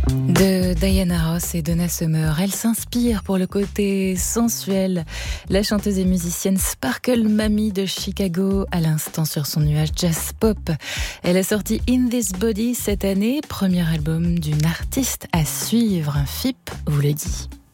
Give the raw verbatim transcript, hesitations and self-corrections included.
De Diana Ross et Donna Summer, elle s'inspire pour le côté sensuel. La chanteuse et musicienne Sparkle Mamie de Chicago, à l'instant sur son nuage jazz pop. Elle a sorti In This Body cette année, premier album d'une artiste à suivre. F I P vous le dit.